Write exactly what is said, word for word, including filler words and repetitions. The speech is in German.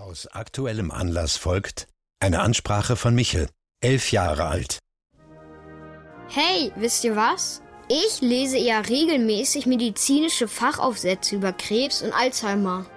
Aus aktuellem Anlass folgt eine Ansprache von Michel, elf Jahre alt. Hey, wisst ihr was? Ich lese ja regelmäßig medizinische Fachaufsätze über Krebs und Alzheimer.